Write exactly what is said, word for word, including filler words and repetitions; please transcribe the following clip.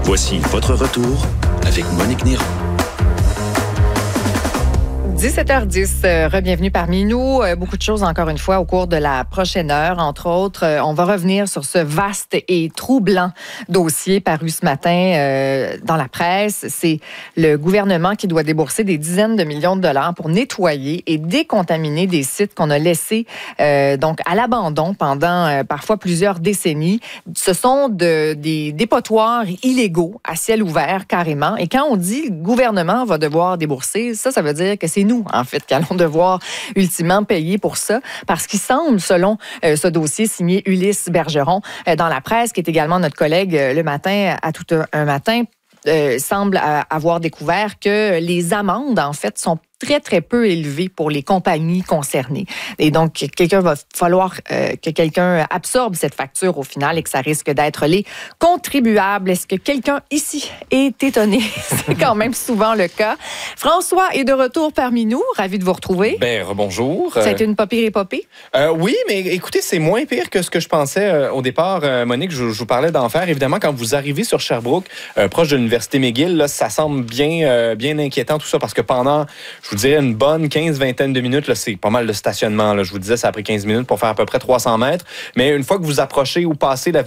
Voici votre retour avec Monique Néron. dix-sept heures dix, euh, re-bienvenue parmi nous. Euh, beaucoup de choses encore une fois au cours de la prochaine heure. Entre autres, euh, on va revenir sur ce vaste et troublant dossier paru ce matin euh, dans la presse. C'est le gouvernement qui doit débourser des dizaines de millions de dollars pour nettoyer et décontaminer des sites qu'on a laissés euh, donc à l'abandon pendant euh, parfois plusieurs décennies. Ce sont de, des dépotoirs illégaux à ciel ouvert carrément. Et quand on dit le gouvernement va devoir débourser, ça, ça veut dire que c'est nous, en fait, qui allons devoir ultimement payer pour ça, parce qu'il semble, selon euh, ce dossier signé Ulysse Bergeron euh, dans la presse, qui est également notre collègue euh, le matin, à tout un, un matin, euh, semble euh, avoir découvert que les amendes, en fait, sont très, très peu élevé pour les compagnies concernées. Et donc, quelqu'un va falloir euh, que quelqu'un absorbe cette facture au final et que ça risque d'être les contribuables. Est-ce que quelqu'un ici est étonné? C'est quand même souvent le cas. François est de retour parmi nous. Ravi de vous retrouver. Ben, rebonjour. Ça a été une pas pire épopée? Euh, oui, mais écoutez, c'est moins pire que ce que je pensais euh, au départ. Euh, Monique, je, je vous parlais d'enfer. Évidemment, quand vous arrivez sur Sherbrooke, euh, proche de l'Université McGill, là, ça semble bien, euh, bien inquiétant tout ça, parce que pendant, je vous dirais, une bonne quinze vingtaine de minutes, là, c'est pas mal de stationnement. Là. Je vous disais, ça a pris quinze minutes pour faire à peu près trois cents mètres. Mais une fois que vous approchez ou passez l'avenue